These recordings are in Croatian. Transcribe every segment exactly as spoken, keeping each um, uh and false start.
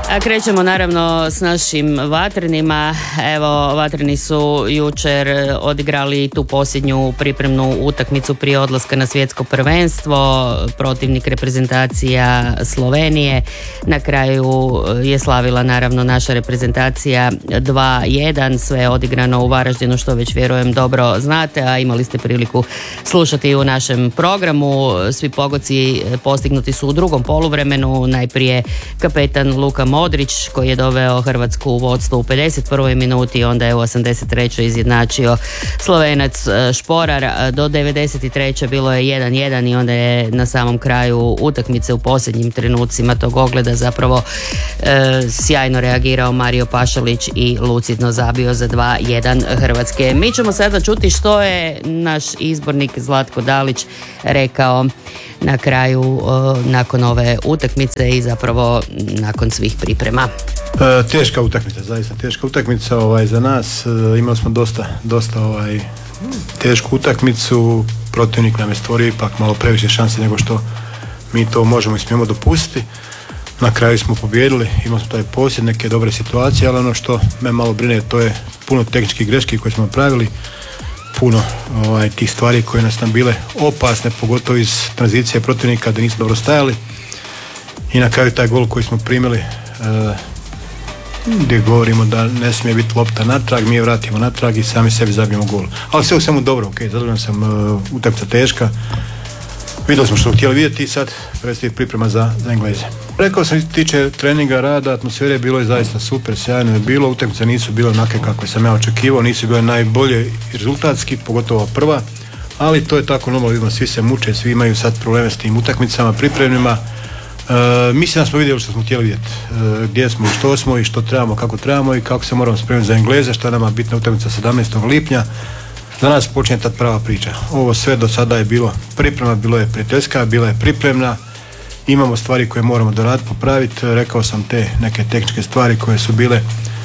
A krećemo naravno s našim vatrenima. Evo, vatreni su jučer odigrali tu posljednju pripremnu utakmicu prije odlaska na svjetsko prvenstvo. Protivnik reprezentacija Slovenije. Na kraju je slavila naravno naša reprezentacija dva jedan. Sve je odigrano u Varaždinu, što već vjerujem dobro znate, a imali ste priliku slušati i u našem programu. Svi pogoci postignuti su u drugom poluvremenu. Najprije kapetan Luka Modrić, koji je doveo Hrvatsku u vodstvo u pedeset prvoj minuti, onda je u osamdeset trećoj izjednačio Slovenac Šporar. Do devedeset treće bilo je jedan jedan i onda je na samom kraju utakmice u posljednjim trenucima tog ogleda zapravo e, sjajno reagirao Mario Pašalić i lucidno zabio za dva jedan Hrvatske. Mi ćemo sada čuti što je naš izbornik Zlatko Dalić rekao na kraju nakon ove utakmice i zapravo nakon svih priprema. E, teška utakmica, zaista teška utakmica ovaj, za nas. E, imali smo dosta, dosta ovaj, tešku utakmicu. Protivnik nam je stvorio ipak malo previše šanse nego što mi to možemo i smijemo dopustiti. Na kraju smo pobijedili, imali smo taj posjed, neke dobre situacije, ali ono što me malo brine, to je puno tehničkih greški koje smo napravili, puno ovaj, tih stvari koje nas nam bile opasne, pogotovo iz tranzicije protivnika da nismo dobro stajali, i na kraju taj gol koji smo primili, eh, gdje govorimo da ne smije biti lopta natrag, mi je vratimo natrag i sami sebi zabijemo gol. Ali sve u svemu dobro, ok, zadovoljan sam, uh, utakmica teška, vidjeli smo što htjeli vidjeti i sad predstoji priprema za, za Engleze. Rekao sam, što se tiče treninga, rada, atmosfere, bilo je zaista super, sjajno je bilo, utakmice nisu bile onake kako sam ja očekivao, nisu bile najbolje rezultatski, pogotovo prva, ali to je tako normalno, svi se muče, svi imaju sad probleme s tim utakmicama, pripremnima. E, mislim da smo vidjeli što smo htjeli vidjeti, e, gdje smo, što smo i što trebamo, kako trebamo i kako se moramo spremiti za Engleze, što je nama bitna utakmica sedamnaestog lipnja. Za nas počinje ta prava priča. Ovo sve do sada je bilo priprema, bilo je prijateljska, bila je pripremna, imamo stvari koje moramo doraditi, popraviti. Rekao sam te neke tehničke stvari koje su bile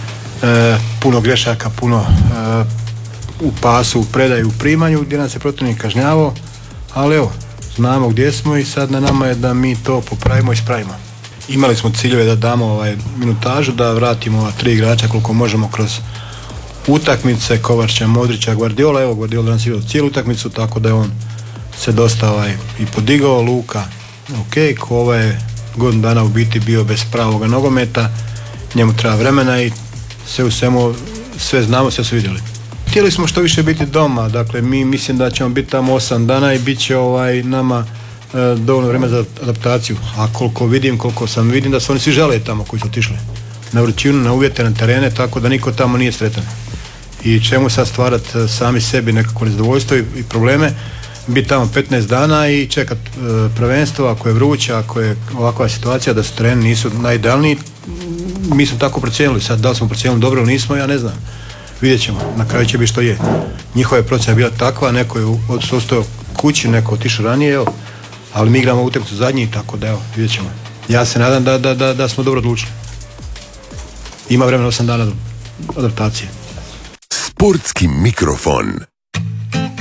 e, puno grešaka, puno e, u pasu, u predaju, u primanju, gdje nas je protivnik kažnjavao, ali evo, znamo gdje smo i sad na nama je da mi to popravimo i ispravimo. Imali smo ciljeve da damo ovaj minutažu, da vratimo ova tri igrača koliko možemo kroz utakmice, Kovačića, Modrića, Guardiola. Evo, Guardiola danas igrao cijelu utakmicu, tako da je on se dosta ovaj, i podigao. Luka, ok, Kova je godinu dana u biti bio bez pravoga nogometa, njemu treba vremena i sve u svemu, sve znamo, sve su vidjeli. Htjeli smo što više biti doma, dakle mi mislim da ćemo biti tamo osam dana i bit će ovaj, nama e, dovoljno vremena za adaptaciju, a koliko vidim, koliko sam vidim da se oni svi žele tamo koji su otišli na vrućinu, na uvjete, na terene, tako da niko tamo nije sretan. I čemu sad stvarati sami sebi nekako nezadovoljstvo i, i probleme, biti tamo petnaest dana i čekat e, prvenstvo, ako je vruće, ako je ovakva situacija da su tereni nisu najidealniji, mi smo tako procijenili, sad da li smo procijenili dobro ili nismo, ja ne znam. Vidjet ćemo, na kraju će biti što je. Njihova je procjena bila takva, neko je ostao kući, neko otišao ranije, evo, ali mi igramo utakmicu zadnji, tako da evo, vidjet ćemo. Ja se nadam da, da, da, da smo dobro odlučili. Ima vremena osam dana adaptacije. Sportski mikrofon.